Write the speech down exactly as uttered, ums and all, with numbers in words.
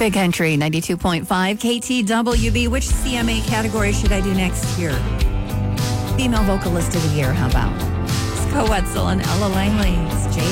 Big Country ninety-two point five K T W B. Which C M A category should I do next year? Female Vocalist of the Year, how about? It's Co Wetzel and Ella Langley. It's Jay